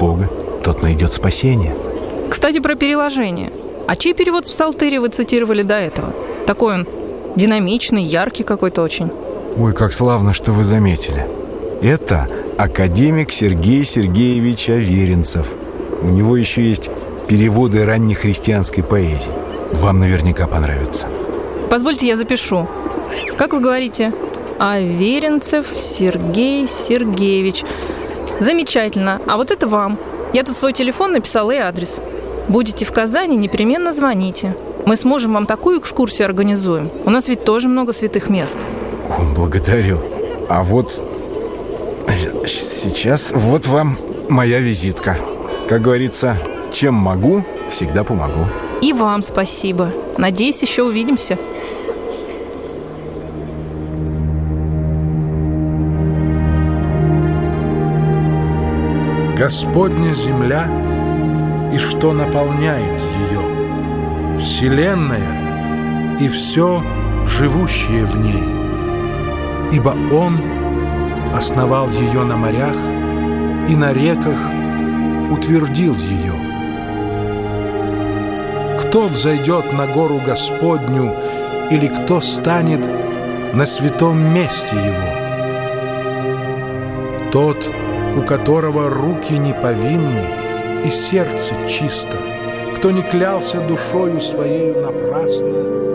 Бога, тот найдет спасение. Кстати, про переложение. А чей перевод с псалтыри вы цитировали до этого? Такой он динамичный, яркий какой-то очень. Ой, как славно, что вы заметили. Это академик Сергей Сергеевич Аверинцев. У него еще есть переводы раннехристианской поэзии. Вам наверняка понравится. Позвольте, я запишу. Как вы говорите? Аверинцев Сергей Сергеевич. Замечательно. А вот это вам. Я тут свой телефон написала и адрес. Будете в Казани, непременно звоните. Мы сможем вам такую экскурсию организуем. У нас ведь тоже много святых мест. О, благодарю. А вот сейчас вот вам моя визитка. Как говорится, чем могу, всегда помогу. И вам спасибо. Надеюсь, еще увидимся. Господня земля и что наполняет ее, вселенная и все живущее в ней. Ибо Он основал ее на морях и на реках утвердил ее. Кто взойдет на гору Господню или кто станет на святом месте Его? Тот, у которого руки не повинны и сердце чисто, кто не клялся душою своею напрасно,